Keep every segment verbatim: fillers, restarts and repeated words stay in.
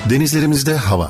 Denizlerimizde hava.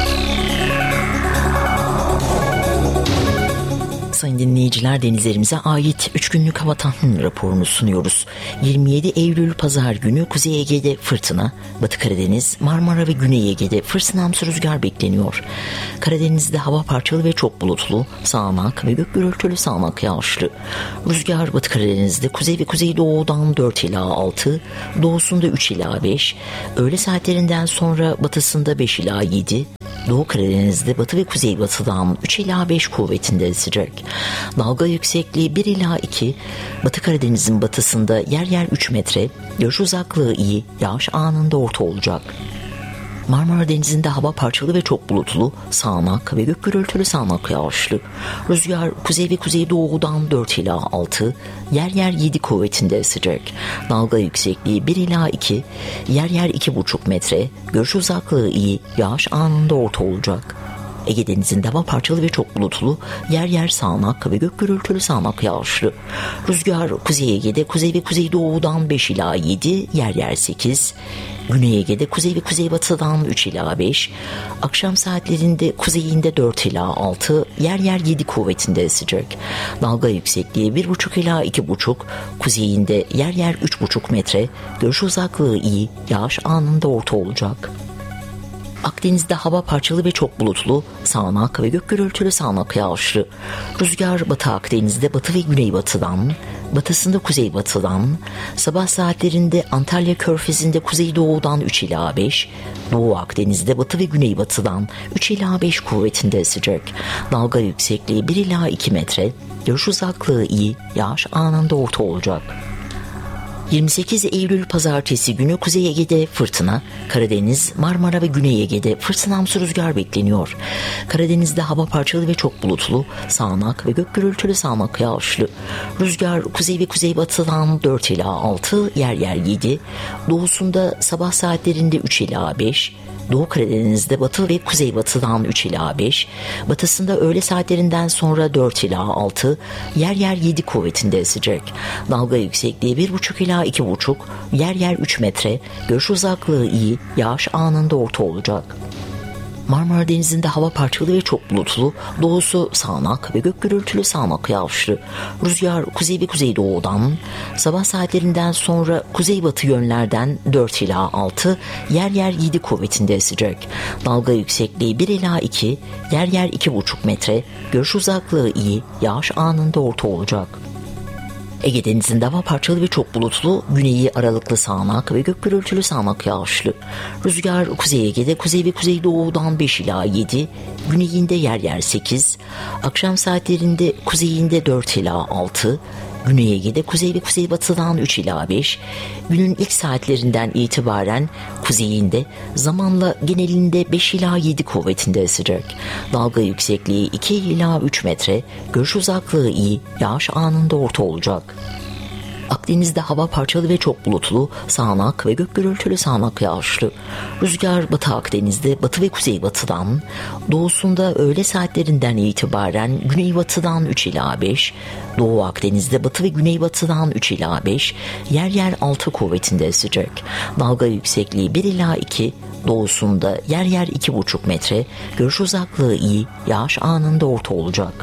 Sayın dinleyiciler, denizlerimize ait üç günlük hava tahmin raporunu sunuyoruz. yirmi yedi Eylül Pazar günü Kuzey Ege'de fırtına, Batı Karadeniz, Marmara ve Güney Ege'de fırtınamsı rüzgar bekleniyor. Karadeniz'de hava parçalı ve çok bulutlu, sağanak ve gök gürültülü sağanak yağışlı. Rüzgar Batı Karadeniz'de kuzey ve kuzeydoğudan dört ila altı, doğusunda üç ila beş, öğle saatlerinden sonra batısında beş ila yedi, Doğu Karadeniz'de batı ve kuzeybatıdan üç ila beş kuvvetinde esecek. Dalga yüksekliği bir ila iki, Batı Karadeniz'in batısında yer yer üç metre, görüş uzaklığı iyi, yağış anında orta olacak. Marmara Denizi'nde hava parçalı ve çok bulutlu, sağanak ve gök gürültülü sağanak yağışlı. Rüzgar kuzey ve kuzeydoğudan dört ila altı, yer yer yedi kuvvetinde esecek. Dalga yüksekliği bir ila iki, yer yer iki buçuk metre, görüş uzaklığı iyi, yağış anında orta olacak. Ege Denizi'nde hava parçalı ve çok bulutlu, yer yer sağanak ve gök gürültülü sağanak yağışlı. Rüzgar Kuzey Ege'de kuzey ve kuzeydoğudan beş ila yedi, yer yer sekiz, Güney Ege'de kuzey ve kuzeybatıdan üç ila beş, akşam saatlerinde kuzeyinde dört ila altı, yer yer yedi kuvvetinde esecek. Dalga yüksekliği bir buçuk ila iki buçuk, kuzeyinde yer yer üç buçuk metre, görüş uzaklığı iyi, yağış anında orta olacak. Akdeniz'de hava parçalı ve çok bulutlu, sağanak ve gök gürültülü sağanak yağışlı. Rüzgar Batı Akdeniz'de batı ve güneybatıdan, batısında kuzeybatıdan, sabah saatlerinde Antalya Körfezi'nde kuzeydoğudan üç ila beş, Doğu Akdeniz'de batı ve güneybatıdan üç ila beş kuvvetinde esecek. Dalga yüksekliği bir ila iki metre, görüş uzaklığı iyi, yağış anında orta olacak. yirmi sekiz Eylül Pazartesi günü Kuzey Ege'de fırtına, Karadeniz, Marmara ve Güney Ege'de fırtınamsı rüzgar bekleniyor. Karadeniz'de hava parçalı ve çok bulutlu, sağanak ve gök gürültülü sağanak yağışlı. Rüzgar kuzey ve kuzeybatıdan dört ila altı, yer yer yedi, doğusunda sabah saatlerinde üç ila beş, Doğu Karadeniz'de batı ve kuzeybatıdan üç ila beş, batısında öğle saatlerinden sonra dört ila altı, yer yer yedi kuvvetinde esecek. Dalga yüksekliği bir buçuk ila iki buçuk, yer yer üç metre, görüş uzaklığı iyi, yağış anında orta olacak. Marmara Denizi'nde hava parçalı ve çok bulutlu, doğusu sağanak ve gök gürültülü sağanak yağışlı. Rüzgar kuzey ve kuzeydoğudan, sabah saatlerinden sonra kuzeybatı yönlerden dört ila altı, yer yer yedi kuvvetinde esecek. Dalga yüksekliği bir ila iki, yer yer iki buçuk metre, görüş uzaklığı iyi, yağış anında orta olacak. Ege Denizi'nde hava parçalı ve çok bulutlu, güneyi aralıklı sağanak ve gök gürültülü sağanak yağışlı. Rüzgar Kuzey Ege'de kuzey ve kuzeydoğudan beş ila yedi, güneyinde yer yer sekiz, akşam saatlerinde kuzeyinde dört ila altı, Güney Ege'de kuzey ve kuzeybatıdan üç ila beş, günün ilk saatlerinden itibaren kuzeyinde zamanla genelinde beş ila yedi kuvvetinde esecek. Dalga yüksekliği iki ila üç metre, görüş uzaklığı iyi, yağış anında orta olacak. Akdeniz'de hava parçalı ve çok bulutlu, sağanak ve gök gürültülü sağanak yağışlı. Rüzgar Batı Akdeniz'de batı ve kuzeybatıdan, doğusunda öğle saatlerinden itibaren güneybatıdan üç ila beş, Doğu Akdeniz'de batı ve güneybatıdan üç ila beş, yer yer altı kuvvetinde esecek. Dalga yüksekliği bir ila iki, doğusunda yer yer iki buçuk metre, görüş uzaklığı iyi, yağış anında orta olacak.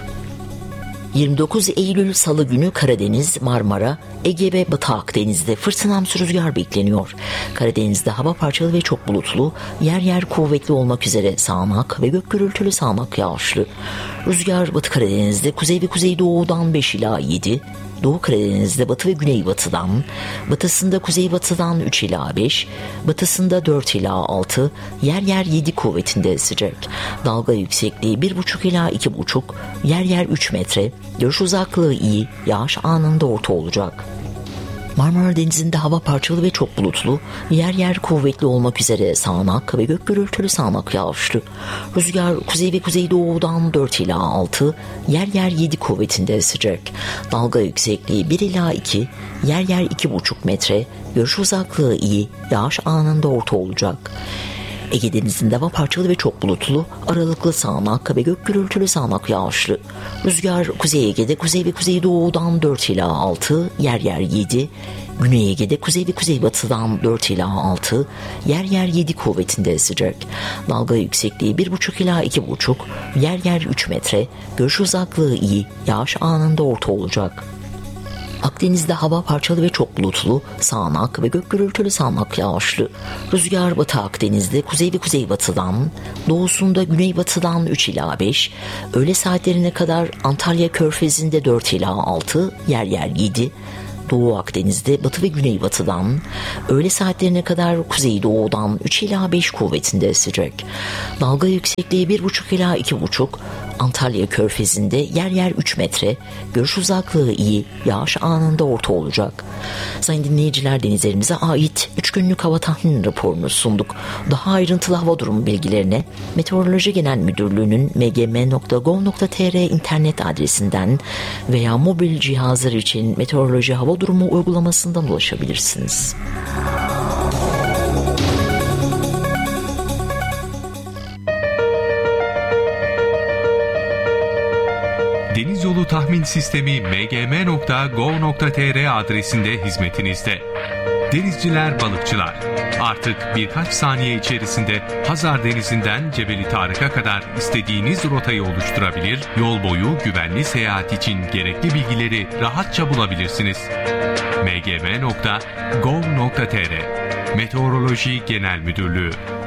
yirmi dokuz Eylül Salı günü Karadeniz, Marmara, Ege ve Batı Akdeniz'de fırtınamsı rüzgar bekleniyor. Karadeniz'de hava parçalı ve çok bulutlu, yer yer kuvvetli olmak üzere sağanak ve gök gürültülü sağanak yağışlı. Rüzgar Batı Karadeniz'de kuzey ve kuzeydoğudan beş ila yedi, Doğu Karadeniz'de batı ve güneybatıdan, batısında kuzeybatıdan üç ila beş, batısında dört ila altı, yer yer yedi kuvvetinde esecek. Dalga yüksekliği bir buçuk ila iki buçuk, yer yer üç metre, görüş uzaklığı iyi, yağış anında orta olacak. Marmara Denizi'nde hava parçalı ve çok bulutlu, yer yer kuvvetli olmak üzere sağanak ve gök gürültülü sağanak yağışlı. Rüzgar kuzey ve kuzeydoğudan dört ila altı, yer yer yedi kuvvetinde esecek. Dalga yüksekliği bir ila iki, yer yer iki buçuk metre, görüş uzaklığı iyi, yağış anında orta olacak. Ege Denizi'nde hava parçalı ve çok bulutlu, aralıklı sağanak ve gök gürültülü sağanak yağışlı. Rüzgar Kuzey Ege'de kuzey ve kuzeydoğudan dört ila altı, yer yer yedi, Güney Ege'de kuzey ve kuzeybatıdan dört ila altı, yer yer yedi kuvvetinde esecek. Dalga yüksekliği bir buçuk ila iki buçuk, yer yer üç metre, görüş uzaklığı iyi, yağış anında orta olacak. Akdeniz'de hava parçalı ve çok bulutlu, sağanak ve gök gürültülü sağanak yağışlı. Rüzgar Batı Akdeniz'de kuzey ve kuzeybatıdan, doğusunda güneybatıdan üç ila beş, öğle saatlerine kadar Antalya Körfezi'nde dört ila altı, yer yer yedi, Doğu Akdeniz'de batı ve güneybatıdan, öğle saatlerine kadar kuzeydoğudan üç ila beş kuvvetinde esecek. Dalga yüksekliği bir buçuk ila iki buçuk, Antalya Körfezi'nde yer yer üç metre, görüş uzaklığı iyi, yağış anında orta olacak. Sayın dinleyiciler, denizlerimize ait üç günlük hava tahmini raporunu sunduk. Daha ayrıntılı hava durumu bilgilerine Meteoroloji Genel Müdürlüğü'nün m g m nokta gov nokta t r internet adresinden veya mobil cihazlar için meteoroloji hava durumu uygulamasından ulaşabilirsiniz. Deniz Yolu Tahmin Sistemi m g m nokta gov nokta t r adresinde hizmetinizde. Denizciler, balıkçılar, artık birkaç saniye içerisinde Hazar Denizi'nden Cebeli Tarık'a kadar istediğiniz rotayı oluşturabilir, yol boyu güvenli seyahat için gerekli bilgileri rahatça bulabilirsiniz. m g m nokta gov nokta t r Meteoroloji Genel Müdürlüğü